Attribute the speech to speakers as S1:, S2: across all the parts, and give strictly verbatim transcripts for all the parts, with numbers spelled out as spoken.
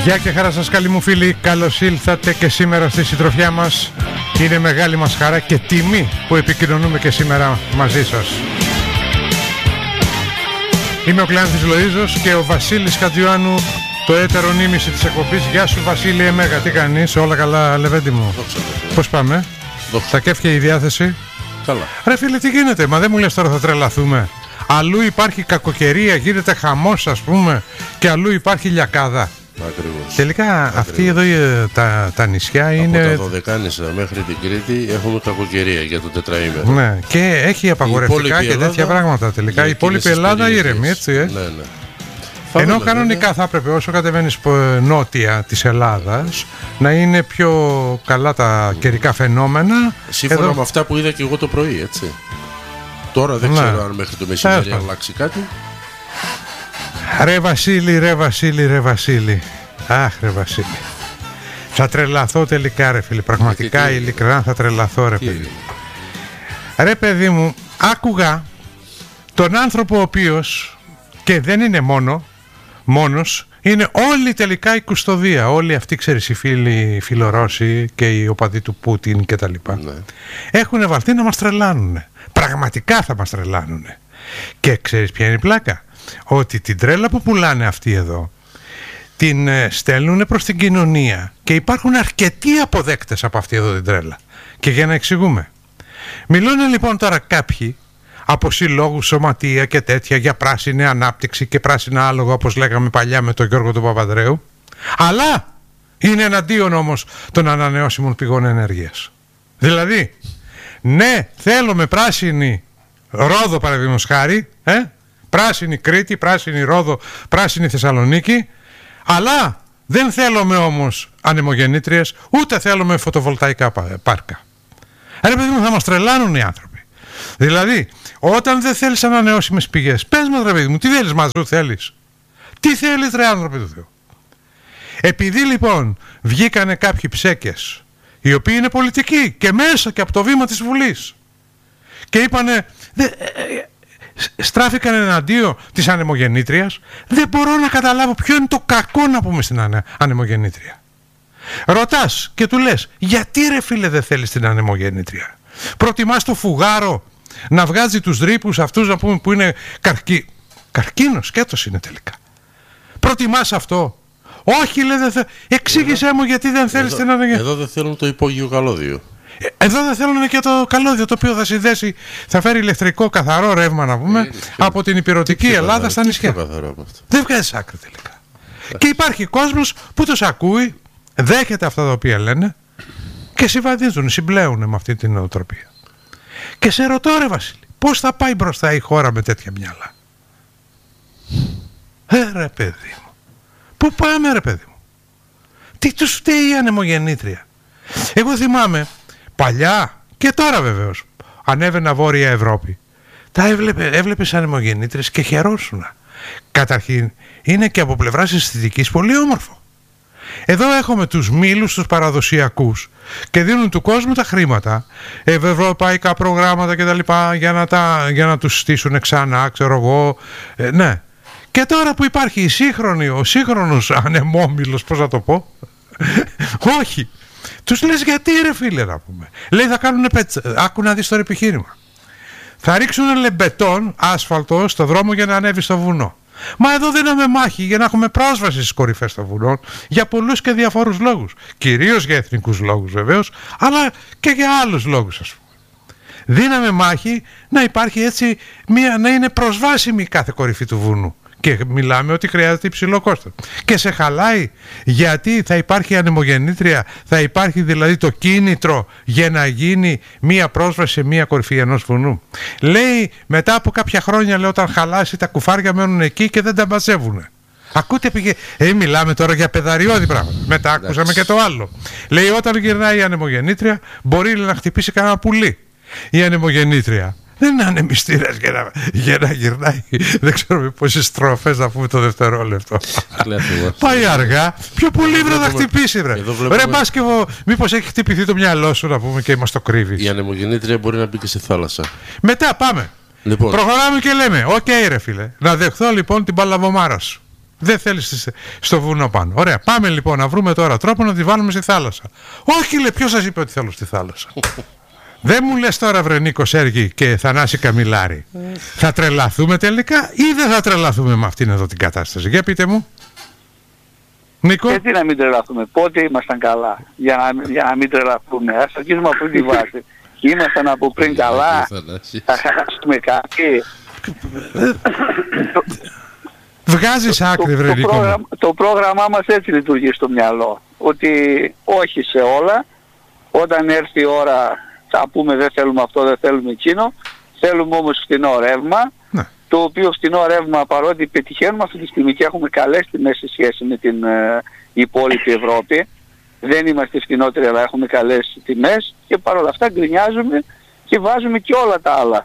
S1: Γεια και χαρά σας καλοί μου φίλοι, καλώς ήλθατε και σήμερα στη συντροφιά μας. Είναι μεγάλη μας χαρά και τιμή που επικοινωνούμε και σήμερα μαζί σας. Είμαι ο Κλεάνθης Λοΐζος και ο Βασίλης Χατζιωάννου, το έτερο νήμιση της εκπομπής. Γεια σου Βασίλη Εμέγα, τι κάνεις, όλα καλά Λεβέντη μου?
S2: Δόξα,
S1: πώς πάμε?
S2: Δόξα.
S1: Θα κέφια η διάθεση?
S2: Καλά.
S1: Ρε φίλε, τι γίνεται, μα δεν μου λες τώρα θα τρελαθούμε? Αλλού υπάρχει κακοκαιρία, γίνεται χαμός ας πούμε, και αλλού υπάρχει λιακάδα.
S2: Ακριβώς.
S1: Τελικά
S2: Ακριβώς.
S1: αυτή εδώ τα, τα νησιά
S2: από
S1: είναι...
S2: Από τα Δωδεκάνησα μέχρι την Κρήτη έχουμε κακοκαιρία για το τετραήμερο.
S1: Ναι, και έχει απαγορευτικά και τέτοια πράγματα τελικά. Η υπόλοιπη Ελλάδα ήρεμη, έτσι. Ε?
S2: Ναι, ναι.
S1: Ενώ
S2: δούμε,
S1: κανονικά
S2: βέβαια.
S1: θα έπρεπε όσο κατεβαίνεις νότια της Ελλάδας να είναι πιο καλά τα καιρικά φαινόμενα.
S2: Σύμφωνα
S1: εδώ...
S2: με αυτά που είδα και εγώ το πρωί, έτσι. Τώρα δεν
S1: ναι.
S2: ξέρω αν μέχρι το μεσημέρι
S1: Έφα.
S2: αλλάξει κάτι.
S1: Ρε Βασίλη, ρε Βασίλη, ρε Βασίλη. Αχ ρε Βασίλη. Θα τρελαθώ τελικά ρε φίλε. Πραγματικά
S2: τι, τι,
S1: ειλικρινά θα τρελαθώ ρε
S2: τι,
S1: παιδί. Ρε παιδί μου, άκουγα τον άνθρωπο ο οποίος, και δεν είναι μόνο μόνος, είναι όλοι τελικά η κουστοδία. Όλοι αυτοί, ξέρεις, οι φίλοι οι φιλορώσοι και οι οπαδοί του Πούτιν και τα λοιπά,
S2: ναι.
S1: έχουν βαλθεί να μας τρελάνουν. Πραγματικά θα μας τρελάνουν. Και ξέρεις ποια είναι η πλάκα? Ότι την τρέλα που πουλάνε αυτοί εδώ την ε, στέλνουν προς την κοινωνία και υπάρχουν αρκετοί αποδέκτες από αυτή εδώ την τρέλα. Και για να εξηγούμε, μιλούν λοιπόν τώρα κάποιοι από συλλόγους, σωματεία και τέτοια για πράσινη ανάπτυξη και πράσινα άλογα, όπως λέγαμε παλιά με τον Γιώργο τον Παπανδρέου, αλλά είναι εναντίον όμως των ανανεώσιμων πηγών ενέργειας. Δηλαδή, ναι, θέλουμε πράσινη Ρόδο παραδείγματος χάρη, ε? πράσινη Κρήτη, πράσινη Ρόδο, πράσινη Θεσσαλονίκη, αλλά δεν θέλουμε όμως ανεμογεννήτριες, ούτε θέλουμε φωτοβολταϊκά πάρκα. Ρε παιδί μου, θα μας τρελάνουν οι άνθρωποι. Δηλαδή, όταν δεν θέλεις ανανεώσιμες πηγές, πες μας ρε παιδί μου, τι θέλεις, μαζού θέλεις? Τι θέλεις ρε άνθρωποι του Θεού? Επειδή λοιπόν βγήκανε κάποιοι ψέκες, οι οποίοι είναι πολιτικοί και μέσα και από το βήμα της Βουλής, και είπανε, δε, ε, ε, στράφηκαν εναντίον της ανεμογεννήτριας, δεν μπορώ να καταλάβω ποιο είναι το κακό να πούμε στην ανε, ανεμογεννήτρια. Ρωτάς και του λες, γιατί ρε φίλε δεν θέλεις την ανεμογεννήτρια? Προτιμάς το φουγάρο να βγάζει τους ρήπους αυτούς, να πούμε, που είναι καρκί... καρκίνος, σκέτος είναι τελικά. Προτιμάς αυτό? Όχι, λέει, δεν θε... εξήγησέ εδώ, μου γιατί δεν θέλεις
S2: εδώ,
S1: την ανεμογεννήτρια.
S2: Εδώ δεν θέλουν το υπόγειο καλώδιο.
S1: Εδώ δεν θέλουν και το καλώδιο, το οποίο θα συνδέσει, θα φέρει ηλεκτρικό καθαρό ρεύμα, να πούμε, ε, από την υπηρετική Ελλάδα καθαρό, στα νησιά. Δεν βγάζεις άκρη τελικά. Ε. Και υπάρχει κόσμος που τους ακούει, δέχεται αυτά τα οποία λένε και συμβαδίζουν, συμπλέουν με αυτή την νοοτροπία. Και σε ρωτώ ρε Βασίλη, πώς θα πάει μπροστά η χώρα με τέτοια μυαλά? Ε ρε παιδί μου, πού πάμε ρε παιδί μου? Τι τους φταίει η ανεμογεννήτρια? Εγώ θυμάμαι παλιά και τώρα βεβαίως, ανέβαινα Βόρεια Ευρώπη, τα έβλεπε, έβλεπες ανεμογεννήτρες και χαιρόσουνα. Καταρχήν είναι και από πλευράς αισθητικής πολύ όμορφο. Εδώ έχουμε τους μήλους, τους παραδοσιακούς, και δίνουν του κόσμου τα χρήματα, ευρωπαϊκά προγράμματα και τα λοιπά, για να, τα, για να τους στήσουν ξανά, ξέρω εγώ, ε, ναι. Και τώρα που υπάρχει η σύγχρονη, ο σύγχρονος ανεμόμυλος, πώς να το πω, όχι. Τους λες γιατί ρε φίλε να πούμε? Λέει θα κάνουν πετσα... Άκου να δεις το επιχείρημα. Θα ρίξουν λεμπετόν, άσφαλτο στο δρόμο για να ανέβει στο βουνό. Μα εδώ δίναμε μάχη για να έχουμε πρόσβαση στις κορυφές των βουνών, για πολλούς και διαφόρους λόγους. Κυρίως για εθνικούς λόγους βεβαίως, αλλά και για άλλους λόγους ας πούμε. Δίναμε μάχη να υπάρχει έτσι, μια, να είναι προσβάσιμη κάθε κορυφή του βουνού. Και μιλάμε ότι χρειάζεται υψηλό κόστος. Και σε χαλάει γιατί θα υπάρχει ανεμογεννήτρια, θα υπάρχει δηλαδή το κίνητρο για να γίνει μία πρόσβαση σε μία κορυφή ενός βουνού. Λέει μετά από κάποια χρόνια, λέει, όταν χαλάσει τα κουφάρια μένουν εκεί και δεν τα μαζεύουν. Ακούτε πήγε, ε, μιλάμε τώρα για παιδαριώδη πράγματα. Μετά ακούσαμε και το άλλο. Λέει όταν γυρνάει η ανεμογεννήτρια μπορεί να χτυπήσει κανένα πουλί. Η ανεμογεννήτρια δεν είναι ανεμιστήρας για να, για να γυρνάει. Δεν ξέρω πόσες στροφές να πούμε το δευτερόλεπτο. Πάει αργά. Πιο πολύ βρε θα χτυπήσει βρε. Βλέπουμε... Ρε μπάσκευο, μήπως έχει χτυπηθεί το μυαλό σου να πούμε και μας το κρύβεις.
S2: Η ανεμογεννήτρια μπορεί να μπει και σε θάλασσα.
S1: Μετά πάμε. Λοιπόν. Προχωράμε και λέμε, οκ okay, ρε φίλε, να δεχθώ λοιπόν την παλαβομάρα σου. Δεν θέλεις στο βουνό πάνω. Ωραία, πάμε λοιπόν να βρούμε τώρα τρόπο να τη βάλουμε στη θάλασσα. Όχι, λέει, ποιος σας είπε ότι θέλω στη θάλασσα? Δεν μου λες τώρα, βρε Νίκο Σέργη και Θανάση Καμιλάρη, θα τρελαθούμε τελικά ή δεν θα τρελαθούμε με αυτήν εδώ την κατάσταση? Για πείτε μου, Νίκο.
S3: Γιατί να μην τρελαθούμε? Πότε ήμασταν καλά για να, για να μην τρελαθούμε? Ας αρχίσουμε από τη βάση. Ήμασταν από πριν καλά, θα χάσουμε κάτι?
S1: Βγάζεις άκρη, βρε Νίκο.
S3: Το, πρόγραμμα, το πρόγραμμά μας έτσι λειτουργεί στο μυαλό. Ότι όχι σε όλα. Όταν έρθει η ώρα θα πούμε δεν θέλουμε αυτό, δεν θέλουμε εκείνο. Θέλουμε όμως φθηνό ρεύμα. Ναι. Το οποίο φθηνό ρεύμα, παρότι πετυχαίνουμε αυτή τη στιγμή και έχουμε καλές τιμές σε σχέση με την ε, υπόλοιπη Ευρώπη. Δεν είμαστε φθηνότεροι, αλλά έχουμε καλές τιμές. Και παρόλα αυτά γκρινιάζουμε και βάζουμε και όλα τα άλλα.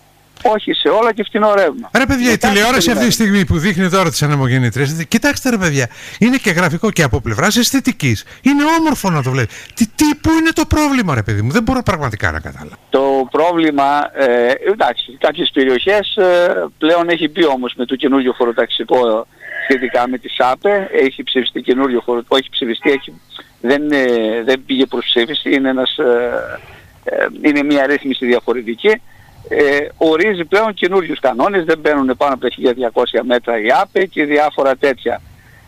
S3: Όχι σε όλα και φθηνό ρεύμα.
S1: Ρε παιδιά, η τηλεόραση αυτή τη στιγμή που δείχνει τώρα τις ανεμογεννήτριες, κοιτάξτε ρε παιδιά, είναι και γραφικό και από πλευράς αισθητικής. Είναι όμορφο να το βλέπει. Τι, τι, πού είναι το πρόβλημα, ρε παιδί μου? Δεν μπορώ πραγματικά να καταλάβω.
S3: Το πρόβλημα, ε, εντάξει, κάποιες περιοχές ε, πλέον έχει μπει όμως με το καινούριο χωροταξικό σχετικά με τη ΣΑΠΕ. Έχει ψηφιστεί καινούριο χωροταξικό, όχι ψηφιστεί, έχει, δεν, ε, δεν πήγε προς ψήφιση, είναι, ένας, ε, ε, είναι μια ρύθμιση διαφορετική. Ε, ορίζει πλέον καινούριους κανόνες, δεν μπαίνουν πάνω από τα χίλια διακόσια μέτρα η ΑΠΕ και διάφορα τέτοια.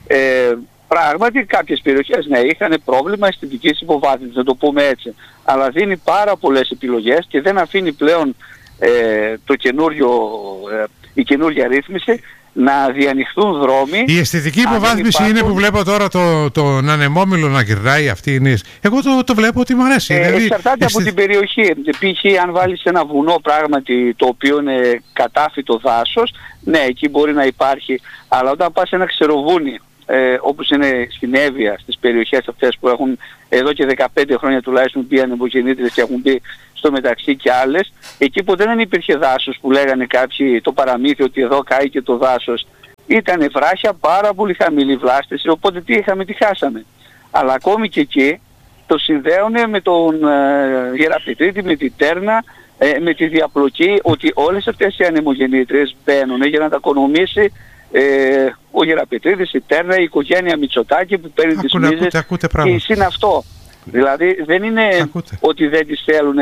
S3: Ε, πράγματι κάποιες περιοχές ναι, είχαν πρόβλημα αισθητικής υποβάθμισης, να το πούμε έτσι. Αλλά δίνει πάρα πολλές επιλογές και δεν αφήνει πλέον ε, το καινούριο, ε, η καινούρια ρύθμιση να διανοιχθούν δρόμοι.
S1: Η αισθητική υποβάθμιση υπάρχουν... είναι που βλέπω τώρα το, το ανεμόμυλο να γυρνάει αυτή είναι. Εγώ το, το βλέπω ότι μου αρέσει.
S3: Ε,
S1: δηλαδή,
S3: εξαρτάται αισθη... από την περιοχή. Π.χ. αν βάλεις ένα βουνό πράγματι το οποίο είναι κατάφυτο δάσος, ναι, εκεί μπορεί να υπάρχει. Αλλά όταν πας σε ένα ξεροβούνι, ε, όπως είναι στην Εύβοια, στις περιοχές αυτές που έχουν εδώ και δεκαπέντε χρόνια τουλάχιστον μπει ανεμογεννήτριες και έχουν μπει στο μεταξύ και άλλες, εκεί ποτέ δεν υπήρχε δάσος που λέγανε κάποιοι το παραμύθι ότι εδώ κάει και το δάσος. Ήτανε βράχια, πάρα πολύ χαμηλή βλάστηση, οπότε τι είχαμε, τι χάσαμε. Αλλά ακόμη και εκεί το συνδέουνε με τον ε, Γεραπετρίτη, με τη Τέρνα, ε, με τη διαπλοκή, ότι όλες αυτές οι ανεμογεννήτριες μπαίνουν για να τα οικονομήσει ε, ο Γεραπετρίτης, η Τέρνα, η οικογένεια Μητσοτάκη που παίρνει τις μίζες και είναι αυτό. Δηλαδή δεν είναι ακούτε. Ότι δεν τις θέλουν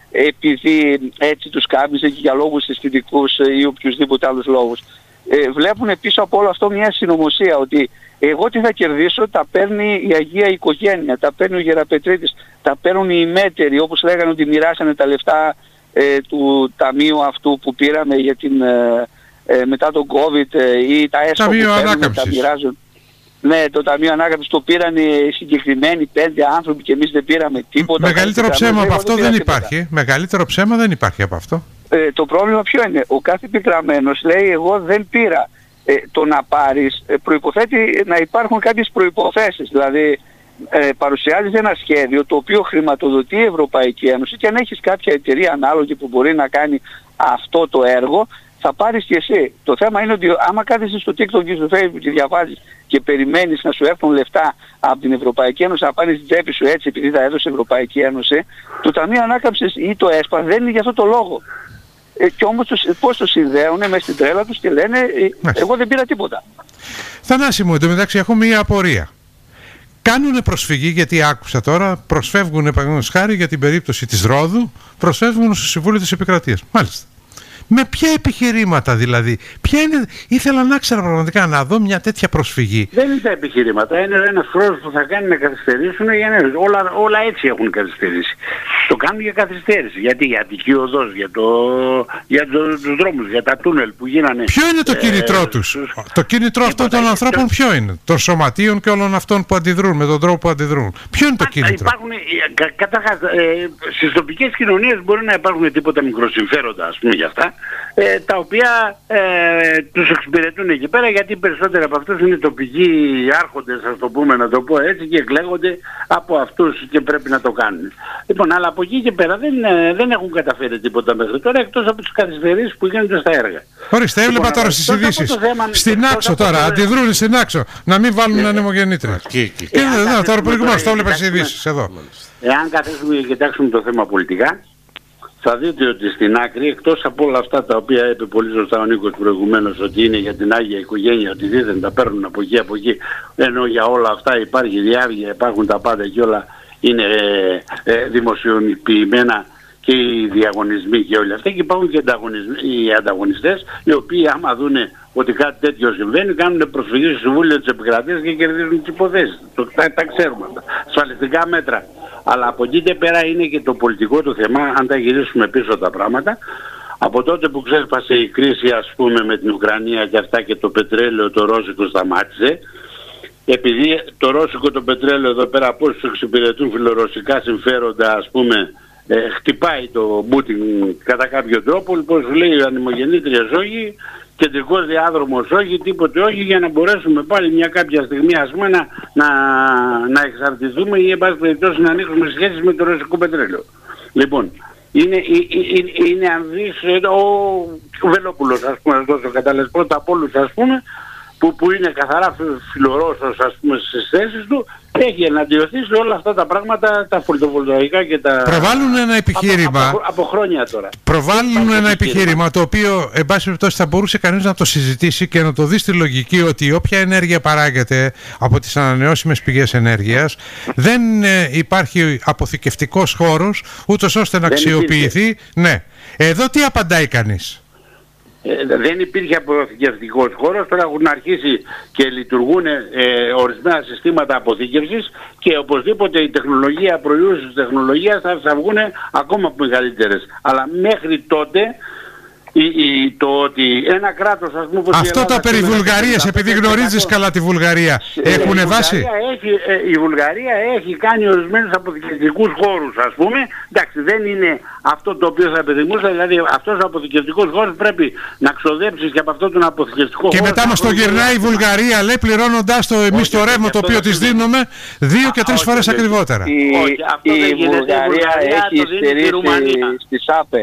S3: επειδή έτσι τους κάμιζε και για λόγους αισθητικούς ή οποιουσδήποτε άλλους λόγους. Ε, βλέπουν πίσω από όλο αυτό μια συνωμοσία ότι εγώ τι θα κερδίσω, τα παίρνει η Αγία Οικογένεια, τα παίρνει ο Γεραπετρίτης, τα παίρνουν οι μέτεροι, όπως λέγανε ότι μοιράσανε τα λεφτά ε, του ταμείου αυτού που πήραμε για την, ε, ε, μετά τον COVID ε, ή τα έσοδα που παίρνουν, τα μοιράζουν. Ναι, το Ταμείο Ανάκαμψης το πήραν οι συγκεκριμένοι πέντε άνθρωποι και εμείς δεν πήραμε τίποτα.
S1: Μεγαλύτερο ψέμα από αυτό δεν υπάρχει. Μεγαλύτερο ψέμα δεν υπάρχει από αυτό.
S3: Ε, το πρόβλημα ποιο είναι? Ο κάθε επιγραμμένος λέει εγώ δεν πήρα. Ε, το να πάρεις ε, προϋποθέτει να υπάρχουν κάποιες προϋποθέσεις. Δηλαδή ε, παρουσιάζεις ένα σχέδιο το οποίο χρηματοδοτεί η Ευρωπαϊκή Ένωση και αν έχεις κάποια εταιρεία ανάλογη που μπορεί να κάνει αυτό το έργο, θα πάρεις και εσύ. Το θέμα είναι ότι άμα κάθεσαι στο TikTok και στο Facebook και διαβάζεις και περιμένεις να σου έρθουν λεφτά από την Ευρωπαϊκή Ένωση να πάνε στην τσέπη σου έτσι επειδή τα έδωσε η Ευρωπαϊκή Ένωση, το Ταμείο Ανάκαμψης ή το ΕΣΠΑ δεν είναι για αυτό το λόγο. Ε, και όμως το, πώς το συνδέουνε μέσα στην τρέλα τους και λένε ε, εγώ δεν πήρα τίποτα.
S1: Θανάση μου, εντωμεταξύ έχω μία απορία. Κάνουνε προσφυγή, γιατί άκουσα τώρα, προσφεύγουν επαγγελματος χάρη για την περίπτωση της Ρόδου, προσφεύγουν στο Συμβούλιο της Επικρατείας. Μάλιστα. Με ποια επιχειρήματα δηλαδή? Ποια είναι... Ήθελα να ξέρω πραγματικά να δω μια τέτοια προσφυγή.
S4: Δεν είναι τα επιχειρήματα. Είναι ένας χρόνος που θα κάνει να καθυστερήσουν. Όλα, όλα έτσι έχουν καθυστερήσει. Το κάνουν για καθυστέρηση. Γιατί για Αττική Οδός, για, το, για το, τους δρόμους, για τα τούνελ που γίνανε.
S1: Ποιο είναι το κίνητρό ε, τους? Τους... Το κίνητρο αυτών των ανθρώπων ποιο είναι? Των σωματείων και όλων αυτών που αντιδρούν, με τον τρόπο που αντιδρούν. Ποιο είναι το κίνητρο?
S4: Υπάρχουν, κα, καταρχάς, ε, στις τοπικές κοινωνίες μπορεί να υπάρχουν τίποτα μικροσυμφέροντα, ας πούμε, για αυτά. Ε, τα οποία ε, τους εξυπηρετούν εκεί πέρα, γιατί περισσότεροι από αυτούς είναι τοπικοί άρχοντες, ας το πούμε, να το πω έτσι, και εκλέγονται από αυτούς και πρέπει να το κάνουν. Λοιπόν, αλλά από εκεί και πέρα δεν, δεν έχουν καταφέρει τίποτα μέχρι τώρα, εκτός από τις καθυστερήσεις που γίνονται στα έργα.
S1: Ορίστε, έβλεπα λοιπόν, τώρα στις ειδήσεις. Στην Άξο τώρα, αντιδρούν στην Άξο, να μην βάλουν ανεμογεννήτριες. Και τώρα προηγουμένως το έβλεπα στις ειδήσεις εδώ.
S4: Εάν καθίσουμε και κοιτάξουμε το θέμα πολιτικά, θα δείτε ότι στην άκρη, εκτός από όλα αυτά τα οποία είπε πολύ σωστά ο Νίκος προηγουμένως, ότι είναι για την Άγια Οικογένεια, ότι δεν τα παίρνουν από εκεί από εκεί, ενώ για όλα αυτά υπάρχει διάβγεια, υπάρχουν τα πάντα και όλα είναι ε, ε, δημοσιοποιημένα και οι διαγωνισμοί και όλα αυτά, και υπάρχουν και οι ανταγωνιστές, οι οποίοι άμα δουν ότι κάτι τέτοιο συμβαίνει, κάνουν προσφυγή στο Συμβούλιο της Επικρατείας και κερδίζουν τις υποθέσεις. Το, τα, τα ξέρουμε αυτά. Ασφαλιστικά μέτρα. Αλλά από εκεί και πέρα είναι και το πολιτικό του θέμα, αν τα γυρίσουμε πίσω τα πράγματα. Από τότε που ξέσπασε η κρίση, ας πούμε, με την Ουκρανία και αυτά, και το πετρέλαιο το ρώσικο σταμάτησε, επειδή το ρώσικο το πετρέλαιο εδώ πέρα από όσους εξυπηρετούν φιλορωσικά συμφέροντα, ας πούμε, ε, χτυπάει το Πούτιν κατά κάποιο τρόπο, λοιπόν σου λέει ανεμογεννήτρια όχι, κεντρικός διάδρομος όχι, τίποτε όχι, για να μπορέσουμε πάλι μια κάποια στιγμή, ας πούμε, να, να, να εξαρτηθούμε ή εν πάση περιπτώσει να ανοίξουμε σχέσεις με το ρωσικό πετρέλαιο. Λοιπόν, είναι, είναι, είναι αν δεις ο Βελόπουλος, ας πούμε, τόσο κατάλληλος πρώτα από όλους, ας πούμε, που, που είναι καθαρά φιλορώσος, ας πούμε, στις θέσεις του, έχει εναντιωθεί σε όλα αυτά τα πράγματα, τα φωτοβολταϊκά και τα...
S1: Προβάλλουν ένα επιχείρημα...
S4: Από, από, από χρόνια τώρα.
S1: Προβάλλουν ένα επιχείρημα, επιχείρημα το οποίο, εν πάση περιπτώσει, θα μπορούσε κανείς να το συζητήσει και να το δει στη λογική ότι όποια ενέργεια παράγεται από τις ανανεώσιμες πηγές ενέργειας, δεν ε, υπάρχει αποθηκευτικός χώρος, ούτως ώστε να αξιοποιηθεί. Ναι. Εδώ τι απαντάει κανείς?
S4: Ε, δεν υπήρχε αποθηκευτικός χώρος, τώρα έχουν αρχίσει και λειτουργούν ε, ορισμένα συστήματα αποθήκευσης και οπωσδήποτε η τεχνολογία, προϊόντος της τεχνολογίας θα, θα βγουν ακόμα μεγαλύτερες. Αλλά μέχρι τότε η, η, το ότι ένα κράτος, ας πούμε...
S1: Αυτό τα περί Βουλγαρίας, επειδή γνωρίζεις καλά τη Βουλγαρία, έχουν
S4: η
S1: βάσει...
S4: Βουλγαρία έχει, ε, η Βουλγαρία έχει κάνει ορισμένους αποθηκευτικούς χώρους, ας πούμε. Εντάξει, δεν είναι αυτό το οποίο θα επιθυμούσα, δηλαδή αυτός ο αποθηκευτικός χώρος πρέπει να ξοδέψεις και από αυτόν τον αποθηκευτικό
S1: και
S4: χώρο...
S1: Και μετά μας το γυρνάει η Βουλγαρία, λέει, πληρώνοντάς το εμείς το ρεύμα το οποίο της δίνουμε δύο και τρεις φορές ακριβότερα.
S3: Η Βουλγαρία έχει στηρίσει στη ΣΑΠΕ.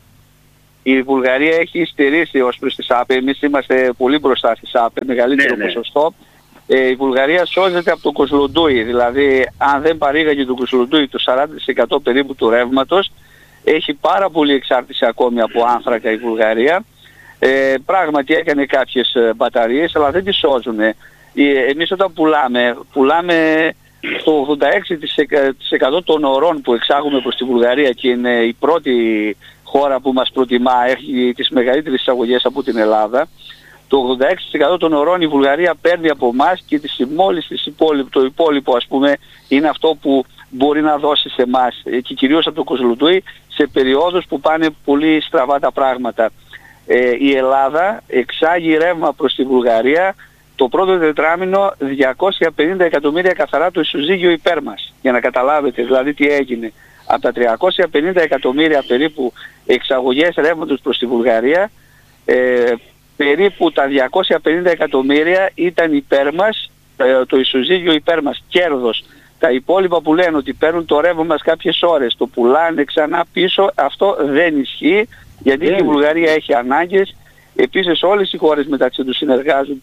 S3: Η Βουλγαρία έχει στηρίσει ως προς τη ΣΑΠΕ. Εμείς είμαστε πολύ μπροστά στη ΣΑΠΕ, μεγαλύτερο ναι, ναι. ποσοστό. Ε, η Βουλγαρία σώζεται από το Κοσλοντούι. Δηλαδή, αν δεν παρήγαγε το Κοσλοντούι το σαράντα τοις εκατό περίπου του ρεύματος, έχει πάρα πολύ εξάρτηση ακόμη από άνθρακα η Βουλγαρία. Ε, πράγματι έκανε κάποιες μπαταρίες, αλλά δεν τις σώζουν. Ε, εμείς όταν πουλάμε, πουλάμε το ογδόντα έξι τοις εκατό των ορών που εξάγουμε προς τη Βουλγαρία και είναι η πρώτη χώρα που μας προτιμά, έχει τις μεγαλύτερες εισαγωγές από την Ελλάδα. Το ογδόντα έξι τοις εκατό των ορών η Βουλγαρία παίρνει από εμάς και τις μόλις τις υπόλοιπο, το υπόλοιπο, ας πούμε, είναι αυτό που μπορεί να δώσει σε εμάς και κυρίως από το Κοσλοντούι σε περιόδους που πάνε πολύ στραβά τα πράγματα. Ε, η Ελλάδα εξάγει ρεύμα προς τη Βουλγαρία το πρώτο τετράμινο διακόσια πενήντα εκατομμύρια καθαρά το ισοζύγιο υπέρ μας. Για να καταλάβετε δηλαδή τι έγινε. Από τα τριακόσια πενήντα εκατομμύρια περίπου εξαγωγές ρεύματος προς τη Βουλγαρία, ε, περίπου τα διακόσια πενήντα εκατομμύρια ήταν υπέρ μας, ε, το ισοζύγιο υπέρ μας, κέρδος. Τα υπόλοιπα που λένε ότι παίρνουν το ρεύμα μας κάποιες ώρες, το πουλάνε ξανά πίσω, αυτό δεν ισχύει, γιατί yeah. η Βουλγαρία έχει ανάγκες. Επίσης όλες οι χώρες μεταξύ τους συνεργάζονται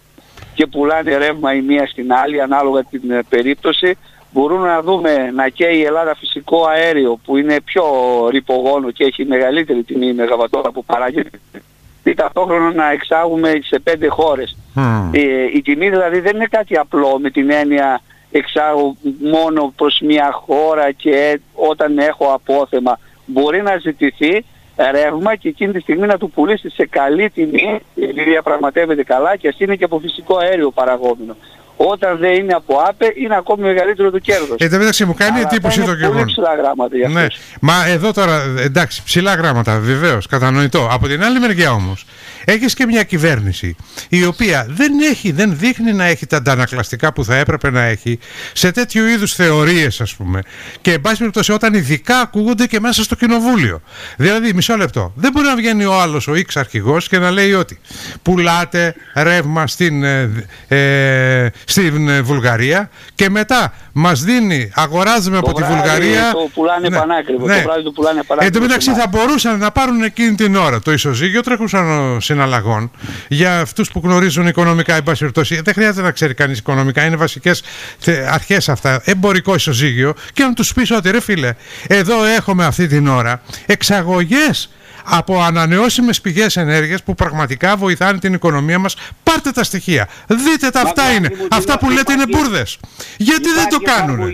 S3: και πουλάνε ρεύμα η μία στην άλλη ανάλογα την ε, περίπτωση. Μπορούμε να δούμε να καίει η Ελλάδα φυσικό αέριο που είναι πιο ρυπογόνο και έχει μεγαλύτερη τιμή μεγαβατόρα που παράγεται, ή ταυτόχρονα να εξάγουμε σε πέντε χώρες. Mm. Ε, η τιμή δηλαδή δεν είναι κάτι απλό με την έννοια εξάγω μόνο προς μια χώρα και όταν έχω απόθεμα. Μπορεί να ζητηθεί ρεύμα και εκείνη τη στιγμή να του πουλήσει σε καλή τιμή, επειδή διαπραγματεύεται καλά και ας είναι και από φυσικό αέριο παραγόμενο. Όταν δεν είναι από ΑΠΕ είναι ακόμη μεγαλύτερο το κέρδος.
S1: Εν τω μεταξύ μου κάνει εντύπωση το γεγονός.
S3: Πολύ ψηλά γράμματα για
S1: ναι. Μα εδώ τώρα, εντάξει, ψηλά γράμματα, βεβαίως, κατανοητό. Από την άλλη μεριά όμως, έχεις και μια κυβέρνηση η οποία δεν έχει, δεν δείχνει να έχει τα αντανακλαστικά που θα έπρεπε να έχει σε τέτοιου είδους θεωρίες, ας πούμε. Και εν πάση περιπτώσει, όταν ειδικά ακούγονται και μέσα στο κοινοβούλιο. Δηλαδή, μισό λεπτό. Δεν μπορεί να βγαίνει ο άλλος, ο X αρχηγός, και να λέει ότι πουλάτε ρεύμα στην. Ε, ε, στην ε, Βουλγαρία και μετά μας δίνει, αγοράζουμε
S3: το
S1: από
S3: βράδυ,
S1: τη Βουλγαρία.
S3: Το πουλάνε
S1: ναι,
S3: πανάκριβο.
S1: ναι.
S3: Το βράδυ το πουλάνε πανάκριβο.
S1: Εν τω μεταξύ θα μπορούσαν να πάρουν εκείνη την ώρα το ισοζύγιο τρέχουσαν συναλλαγών για αυτούς που γνωρίζουν οικονομικά, εν πάση περιπτώσει. Δεν χρειάζεται να ξέρει κανείς οικονομικά, είναι βασικές αρχές αυτά. Εμπορικό ισοζύγιο και να τους πεις ότι ρε φίλε, εδώ έχουμε αυτή την ώρα εξαγωγές από ανανεώσιμες πηγές ενέργειας που πραγματικά βοηθάνε την οικονομία μας. Πάρτε τα στοιχεία, δείτε τα, αυτά είναι. Αυτά που λέτε είναι μπουρδες. Γιατί δεν το κάνουν?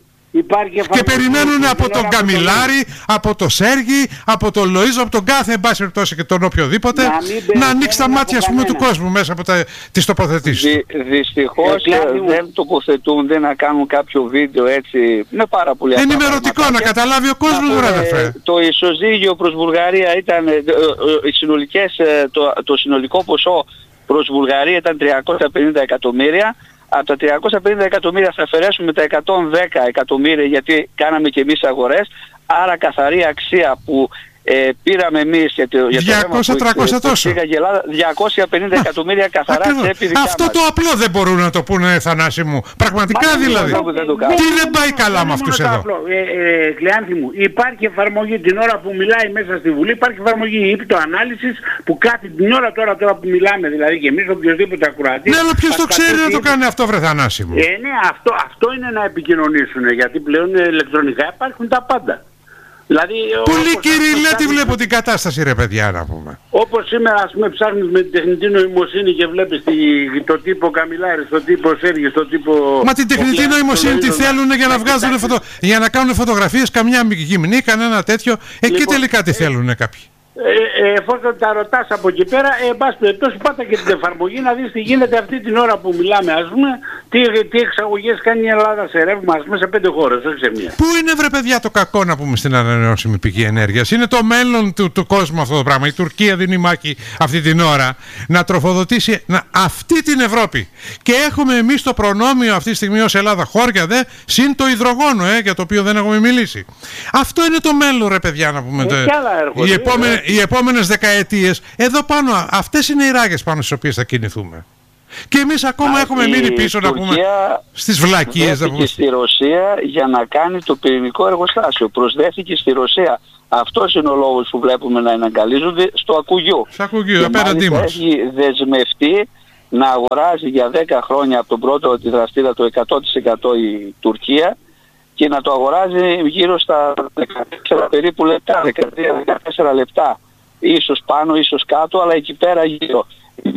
S1: Και περιμένουν από τον Καμιλάρη, από τον Σέργη, από τον Λοΐζο, από τον κάθε εν πάση περιπτώσει και τον οποιοδήποτε να, να ανοίξει τα μάτια ας πούμε, του κόσμου μέσα από τα, τις τοποθετήσεις. Δυ,
S3: δυστυχώς ε, δεν τοποθετούνται να κάνουν κάποιο βίντεο έτσι με πάρα πολύ
S1: ενημερωτικό, να καταλάβει ο κόσμος.
S3: Ε, το ισοζύγιο προς Βουλγαρία ήταν, ε, ε, οι συνολικές, ε, το, το συνολικό ποσό προς Βουλγαρία ήταν τριακόσια πενήντα εκατομμύρια. Από τα τριακόσια πενήντα εκατομμύρια θα αφαιρέσουμε τα εκατόν δέκα εκατομμύρια γιατί κάναμε και εμείς αγορές, άρα καθαρή αξία που ε, πήραμε εμείς για το, για
S1: διακόσια τριακόσια τόσο.
S3: διακόσια πενήντα εκατομμύρια καθαρά τσέπη δικιά
S1: αυτό
S3: μας.
S1: Το απλό δεν μπορούν να το πούνε, Θανάση μου. Πραγματικά Μα, δηλαδή. Δεν το Τι δεν πάει καλά με αυτούς εδώ?
S4: Ε, ε, Κλεάνθη μου, υπάρχει εφαρμογή την ώρα που μιλάει μέσα στη Βουλή, υπάρχει εφαρμογή ύπτο ανάλυσης που κάθε την ώρα τώρα, τώρα που μιλάμε, δηλαδή και εμείς οποιοδήποτε ακροατή.
S1: Ναι, αλλά ποιος το ξέρει να το κάνει αυτό, βρε Θανάση μου?
S4: Ε, ναι, αυτό, αυτό είναι να επικοινωνήσουν, γιατί πλέον ηλεκτρονικά υπάρχουν τα πάντα. Δηλαδή,
S1: πολύ κυριλέτη βλέπω την κατάσταση ρε παιδιά να πούμε.
S4: Όπως σήμερα ας πούμε ψάχνεις με την τεχνητή νοημοσύνη και βλέπεις τη, το τύπο Καμιλάρη, το τύπο Σέργη, το τύπο...
S1: Μα την τεχνητή ο, νοημοσύνη τι θέλουν για να βγάζουν φωτο... για να κάνουν φωτογραφίες, καμιά γυμνή, κανένα τέτοιο. Εκεί λοιπόν, τελικά τι θέλουν κάποιοι.
S4: Ε, ε, εφόσον τα ρωτάς από εκεί πέρα, ε, εν πάση περιπτώσει πάτα και την εφαρμογή να δεις τι γίνεται αυτή την ώρα που μιλάμε, ας πούμε, τι, τι εξαγωγές κάνει η Ελλάδα σε ρεύμα, ας πούμε, σε πέντε χώρες, όχι σε μία.
S1: Πού είναι βρε παιδιά το κακό να πούμε στην ανανεώσιμη πηγή ενέργειας? Είναι το μέλλον του, του κόσμου αυτό το πράγμα. Η Τουρκία δίνει μάχη αυτή την ώρα να τροφοδοτήσει να, αυτή την Ευρώπη. Και έχουμε εμείς το προνόμιο αυτή τη στιγμή ως Ελλάδα, χώρια δε, συν το υδρογόνο, ε, για το οποίο δεν έχουμε μιλήσει. Αυτό είναι το μέλλον ρε παιδιά να πούμε.
S4: Ε,
S1: το, οι επόμενοι οι επόμενες δεκαετίες, εδώ πάνω, αυτές είναι οι ράγες πάνω στις οποίες θα κινηθούμε. Και εμείς ακόμα Α, έχουμε μείνει πίσω να πούμε στις βλακίες.
S3: Προσδέθηκε στη Ρωσία για να κάνει το πυρηνικό εργοστάσιο. Προσδέθηκε στη Ρωσία. Αυτός είναι ο λόγος που βλέπουμε να εναγκαλίζονται στο Ακουγιού.
S1: Στο Ακουγιού, απέναντί μας.
S3: Έχει δεσμευτεί να αγοράζει για δέκα χρόνια από τον πρώτο τη δραστήρα το εκατό τοις εκατό η Τουρκία και να το αγοράζει γύρω στα δεκατέσσερα περίπου λεπτά, δεκατρία με δεκατέσσερα λεπτά. Ίσως πάνω, ίσως κάτω, αλλά εκεί πέρα γύρω.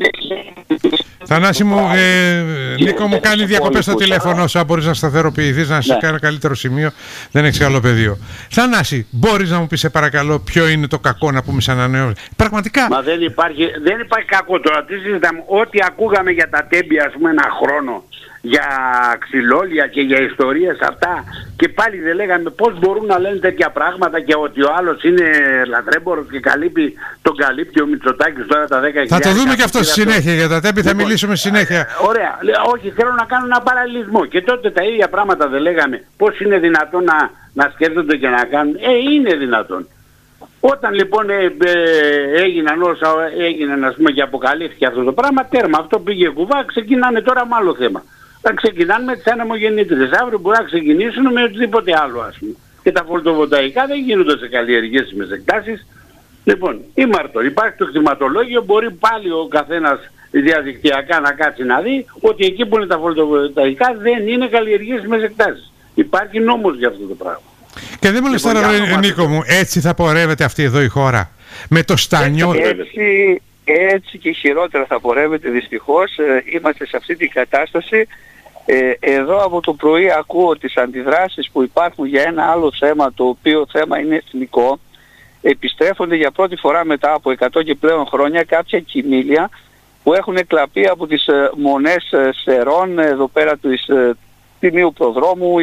S1: Θανάση μου, ε, Νίκο μου, κάνει διακοπές στο τηλέφωνο σου. Αν μπορείς να σταθεροποιηθείς, να σε
S3: ναι.
S1: κάνει ένα καλύτερο σημείο, δεν έχεις άλλο πεδίο. Θανάση, μπορείς να μου πεις σε παρακαλώ ποιο είναι το κακό να πούμε σαν ανανεώσιμη? Πραγματικά.
S4: Μα δεν υπάρχει, δεν υπάρχει κακό τώρα. Τι συζητάμε? Ό,τι ακούγαμε για τα τέμπη, ας πούμε, ένα χρόνο, για ξυλόλια και για ιστορίες αυτά, και πάλι δεν λέγαμε πώς μπορούν να λένε τέτοια πράγματα και ότι ο άλλος είναι λατρέμπορος και καλύπτει, τον καλύπτει ο Μητσοτάκης τώρα τα δέκα χιλιάδες.
S1: Θα το δούμε και αυτό στη συνέχεια, για τα τέμπη θα λοιπόν, μιλήσουμε συνέχεια.
S4: Ε, ωραία, όχι, θέλω να κάνω ένα παραλληλισμό. Και τότε τα ίδια πράγματα δεν λέγαμε. Πώς είναι δυνατόν να, να σκέφτονται και να κάνουν? Ε, είναι δυνατόν. Όταν λοιπόν ε, ε, έγιναν όσα έγιναν, ας πούμε, και αποκαλύφθηκε αυτό το πράγμα, τέρμα, αυτό πήγε κουβά, ξεκινάνε τώρα με άλλο θέμα. Θα ξεκινάνε με τις ανεμογεννήτριες. Αύριο μπορεί να ξεκινήσουν με οτιδήποτε άλλο, ας πούμε. Και τα φωτοβολταϊκά δεν γίνονται σε καλλιεργήσιμες εκτάσεις. Λοιπόν, ή Μάρτο, υπάρχει το κτηματολόγιο, μπορεί πάλι ο καθένας διαδικτυακά να κάτσει να δει ότι εκεί που είναι τα φωτοβολταϊκά δεν είναι καλλιεργήσιμες εκτάσεις. Υπάρχει νόμος για αυτό το πράγμα.
S1: Και δεν μου λες τώρα, Νίκο μου, έτσι θα πορεύεται αυτή εδώ η χώρα? Με το στάνιο.
S3: Έτσι, έτσι και χειρότερα θα πορεύεται δυστυχώς. Ε, είμαστε σε αυτή την κατάσταση. Ε, εδώ από το πρωί ακούω τις αντιδράσεις που υπάρχουν για ένα άλλο θέμα, το οποίο θέμα είναι εθνικό. Επιστρέφονται για πρώτη φορά μετά από εκατό και πλέον χρόνια κάποια κοιμήλια που έχουν κλαπεί από τις ε, μονές ε, Σερών, εδώ πέρα του ε, Τιμίου Προδρόμου,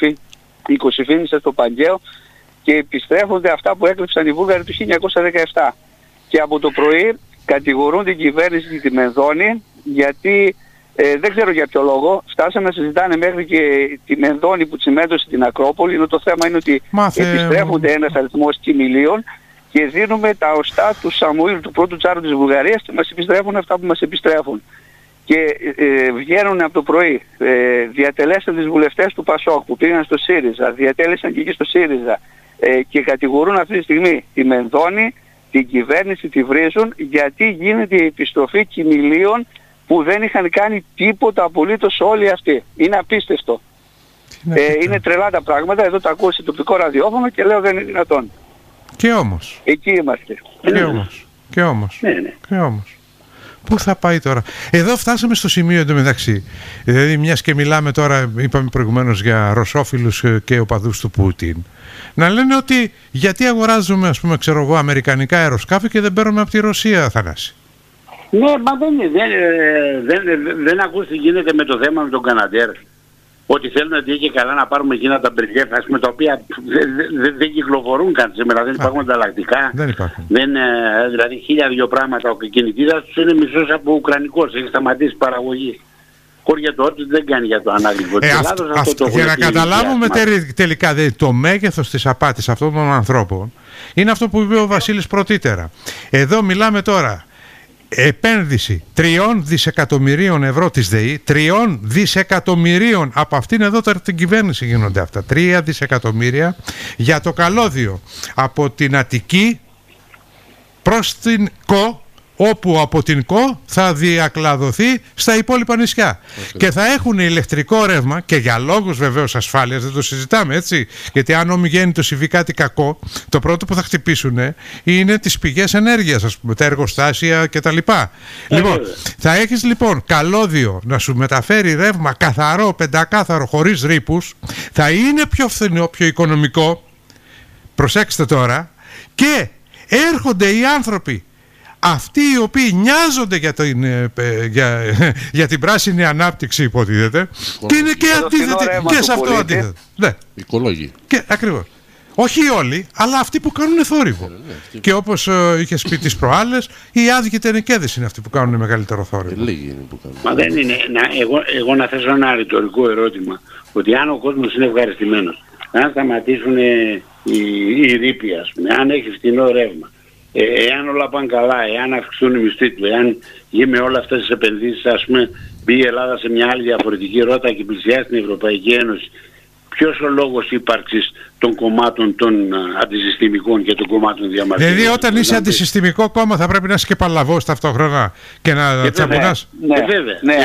S3: η Κωσυφήνισσα στο Παγκαίο, και επιστρέφονται αυτά που έκλεψαν οι Βούλγαροι του χίλια εννιακόσια δεκαεπτά. Και από το πρωί κατηγορούν την κυβέρνηση τη Μενδώνη, γιατί ε, δεν ξέρω για ποιο λόγο φτάσαμε να συζητάνε μέχρι και τη Μενδώνη που τσιμέντωσε την Ακρόπολη, ενώ το θέμα είναι ότι Μάθε... επιστρέφονται ένας αριθμός κοιμηλίων και δίνουμε τα οστά του Σαμουήλ, του πρώτου τσάρου της Βουλγαρίας, και μας επιστρέφουν αυτά που μας επιστρέφουν. και ε, βγαίνουν από το πρωί, ε, διατελέσαν τις βουλευτές του ΠΑΣΟΚ που πήγαν στο ΣΥΡΙΖΑ, διατέλεσαν και εκεί στο ΣΥΡΙΖΑ ε, και κατηγορούν αυτή τη στιγμή τη Μενδώνη, την κυβέρνηση, τη βρίζουν γιατί γίνεται η επιστροφή κοιμηλίων που δεν είχαν κάνει τίποτα απολύτως όλοι αυτοί. Είναι απίστευτο. Ε, είναι τρελά τα πράγματα, εδώ το ακούω σε τοπικό ραδιόφωνο και λέω δεν είναι δυνατόν.
S1: Και όμως.
S3: Εκεί είμαστε.
S1: Και όμως. Και όμως.
S3: Ναι, ναι.
S1: Και όμως. Πού θα πάει τώρα? Εδώ φτάσαμε στο σημείο εντωμεταξύ. Δηλαδή, μιας και μιλάμε τώρα, είπαμε προηγουμένως για ρωσόφιλους και οπαδούς του Πούτιν, να λένε ότι γιατί αγοράζουμε, ας πούμε, ξέρω εγώ, αμερικανικά αεροσκάφη και δεν παίρνουμε από τη Ρωσία, Θανάση.
S4: Ναι, μα δεν, δεν, δεν, δεν, δεν ακούς τι γίνεται με το θέμα με τον Καναντέρ. Ότι θέλουν ότι και καλά να πάρουμε εκείνα τα μπριγκέφ, ας πούμε, τα οποία δεν δε, δε κυκλοφορούν καν σήμερα, δεν υπάρχουν ανταλλακτικά.
S1: Δεν υπάρχουν.
S4: Δεν, δηλαδή χίλια δυο πράγματα, ο κινητήρας τους είναι μισός από ουκρανικός, έχει σταματήσει παραγωγή. Χωριά το ότι δεν κάνει για το ανάλογο της
S1: ε,
S4: Ελλάδος.
S1: Αυτό,
S4: αυτό
S1: αυτό,
S4: το
S1: για να καταλάβουμε τε, τελικά δε, το μέγεθος της απάτης αυτών των ανθρώπων είναι αυτό που είπε ο Βασίλης πρωτήτερα. Εδώ μιλάμε τώρα επένδυση τριών δισεκατομμυρίων ευρώ της ΔΕΗ, τριών δισεκατομμυρίων από αυτήν εδώ τώρα την κυβέρνηση γίνονται αυτά, τρία δισεκατομμύρια για το καλώδιο από την Αττική προς την ΚΟ, όπου από την ΚΟ θα διακλαδωθεί στα υπόλοιπα νησιά. Okay. Και θα έχουν ηλεκτρικό ρεύμα και για λόγους βεβαίως ασφάλειας, δεν το συζητάμε έτσι, γιατί αν ομιγένει το συμβεί κάτι κακό, το πρώτο που θα χτυπήσουν είναι τις πηγές ενέργειας, ας πούμε, τα εργοστάσια κτλ. Okay. Λοιπόν, θα έχεις λοιπόν καλώδιο να σου μεταφέρει ρεύμα καθαρό, πεντακάθαρο, χωρίς ρήπους, θα είναι πιο φθηνό, πιο οικονομικό, προσέξτε τώρα, και έρχονται οι άνθρωποι αυτοί οι οποίοι νοιάζονται για την, για, για την πράσινη ανάπτυξη, υποτίθεται, και είναι και αντίθετοι και σε αυτό αντίθετο. Ναι.
S2: Οικολόγοι.
S1: Και ακριβώς. Όχι όλοι, αλλά αυτοί που κάνουν θόρυβο. Ναι, ναι, και όπως uh, είχες πει τις προάλλες, οι άδικοι τενεκέδες είναι αυτοί που κάνουν μεγαλύτερο θόρυβο.
S2: Λίγοι είναι που κάνουν.
S4: Μα δεν είναι. Να, εγώ, εγώ να θέσω ένα ρητορικό ερώτημα. Ότι αν ο κόσμος είναι ευχαριστημένος, αν σταματήσουν οι, οι ρήποι, ας πούμε, αν έχει φθηνό ρεύμα, Ε, εάν όλα πάνε καλά, εάν αυξηθούν οι μισθοί του, εάν γίνουν όλες αυτές τις επενδύσεις, ας πούμε, μπει η Ελλάδα σε μια άλλη διαφορετική ρότα και πλησιάσει την Ευρωπαϊκή Ένωση, ποιος ο λόγος ύπαρξης των κομμάτων των α, αντισυστημικών και των κομμάτων διαμαρτυρών?
S1: Δηλαδή, όταν είσαι αντισυστημικό κόμμα, θα πρέπει να είσαι και παλαβός ταυτόχρονα και να τσαμπουνάς.
S3: Ναι, ναι, ναι.